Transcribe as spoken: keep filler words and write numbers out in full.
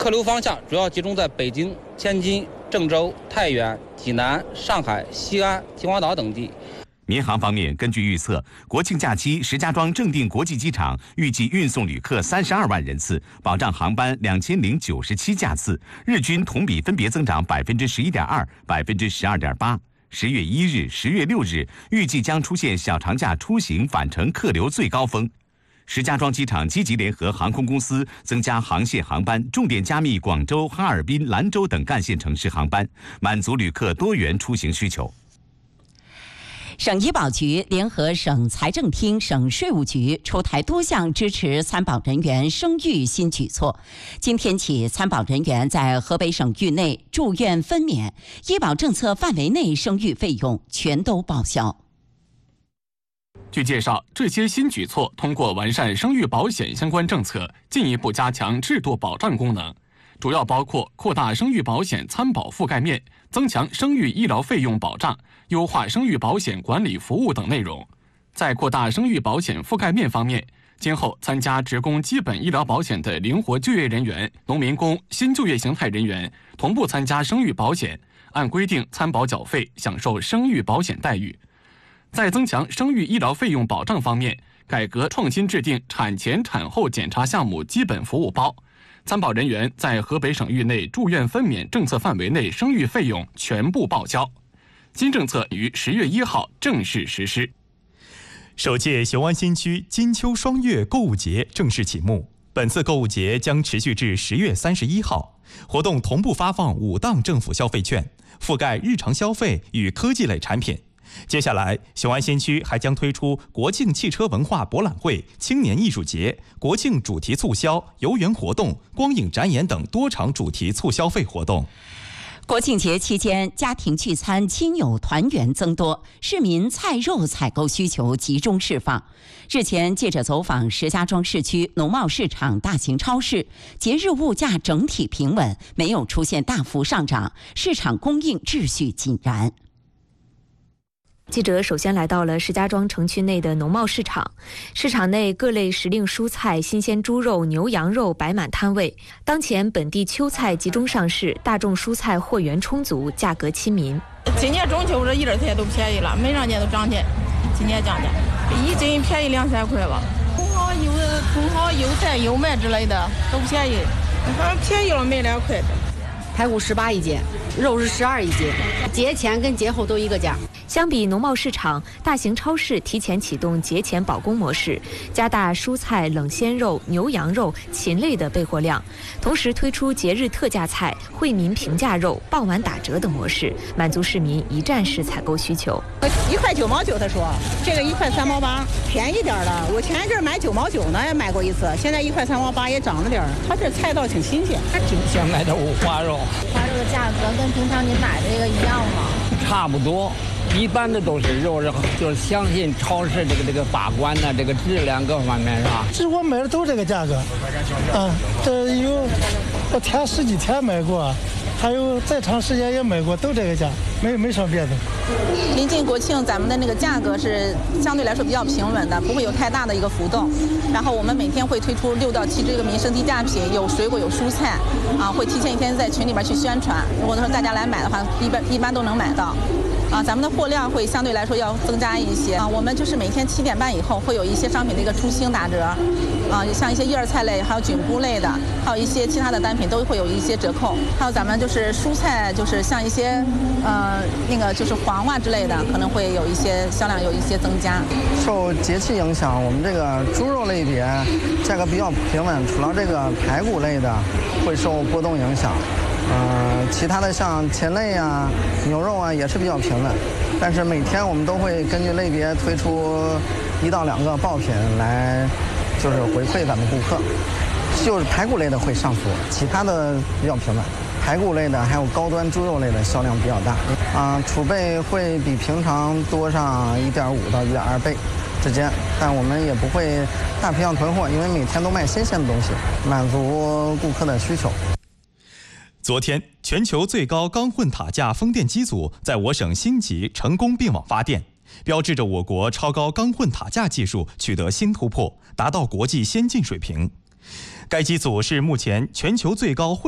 客流方向主要集中在北京、天津、郑州、太原、济南、上海、西安、秦皇岛等地。 民航方面，根据预测，国庆假期石家庄正定国际机场预计运送旅客三十二万人次，保障航班两千零九十七架次，日均同比分别增长百分之十一点二、百分之十二点八。十月一日、十月六日预计将出现小长假出行返程客流最高峰。石家庄机场积极联合航空公司增加航线航班，重点加密广州、哈尔滨、兰州等干线城市航班，满足旅客多元出行需求。 省医保局联合省财政厅、省税务局出台多项支持参保人员生育新举措。今天起，参保人员在河北省域内住院分娩，医保政策范围内生育费用全都报销。 据介绍，这些新举措通过完善生育保险相关政策，进一步加强制度保障功能，主要包括扩大生育保险参保覆盖面、增强生育医疗费用保障、优化生育保险管理服务等内容。在扩大生育保险覆盖面方面，今后参加职工基本医疗保险的灵活就业人员、农民工、新就业形态人员同步参加生育保险，按规定参保缴费，享受生育保险待遇。在增强生育医疗费用保障方面，改革创新制定产前产后检查项目基本服务包，参保人员在河北省域内住院分娩政策范围内生育费用全部报销。新政策于十月一号正式实施。 首届雄安新区金秋双月购物节正式启幕，本次购物节将持续至十月三十一号，活动同步发放五档政府消费券，覆盖日常消费与科技类产品。接下来，雄安新区还将推出国庆汽车文化博览会、青年艺术节、国庆主题促销、游园活动、光影展演等多场主题促消费活动。 国庆节期间，家庭聚餐、亲友团圆增多，市民菜肉采购需求集中释放。日前，记者走访石家庄市区农贸市场大型超市，节日物价整体平稳，没有出现大幅上涨，市场供应秩序井然。 记者首先来到了石家庄城区内的农贸市场，市场内各类时令蔬菜、新鲜猪肉、牛羊肉摆满摊位。当前本地秋菜集中上市，大众蔬菜货源充足，价格亲民。 今年中秋这一点菜都便宜了，每两年都涨价，今年降价，一斤便宜两三块吧。茼蒿、油、茼蒿、油菜、油麦之类的都便宜，反正便宜了没两块的。 排骨十八一斤，肉是十二一斤，节前跟节后都一个价。 相比农贸市场，大型超市提前启动节前保供模式，加大蔬菜、冷鲜肉、牛羊肉、禽类的备货量，同时推出节日特价菜、惠民平价肉、傍晚打折等模式，满足市民一站式采购需求。 一块九毛九，他说这个一块三毛八，便宜点了。我前一阵买九毛九呢，也买过一次，现在一块三毛八也涨了点儿。他这菜倒挺新鲜。 挺想买点五花肉。 花肉的价格跟平常您买的这个一样吗？ 差不多。一般的都是肉，就是相信超市这个这个把关呢，这个质量各方面是吧？ 这我买的都这个价格，嗯，这有我前十几天买过，还有再长时间也买过，都这个价，没没什么别的。 临近国庆，咱们的那个价格是相对来说比较平稳的，不会有太大的一个浮动。然后我们每天会推出六到七这个民生低价品，有水果有蔬菜，啊，会提前一天在群里边去宣传。如果说大家来买的话，一般一般都能买到。啊，咱们的货量会相对来说要增加一些啊。我们就是每天七点半以后会有一些商品的一个出清打折，啊，像一些叶菜类，还有菌菇类的，还有一些其他的单品都会有一些折扣。还有咱们就是蔬菜，就是像一些呃那个就是黄瓜之类的，可能会有一些销量有一些增加。 受节气影响，我们这个猪肉类别价格比较平稳，除了这个排骨类的会受波动影响。呃，其他的像禽类啊、牛肉啊也是比较平稳，但是每天我们都会根据类别推出一到两个爆品来，就是回馈咱们顾客。就是排骨类的会上浮，其他的比较平稳。排骨类的还有高端猪肉类的销量比较大，啊、呃，储备会比平常多上一点五到一点二倍之间，但我们也不会大批量囤货，因为每天都卖新鲜的东西，满足顾客的需求。 昨天，全球最高钢混塔架风电机组在我省新集成功并网发电，标志着我国超高钢混塔架技术取得新突破，达到国际先进水平。该机组是目前全球最高混